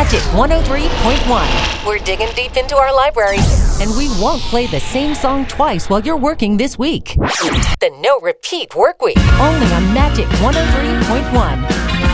Magic 103.1. We're digging deep into our libraries. And we won't play the same song twice while you're working this week. The no repeat work week. Only on Magic 103.1.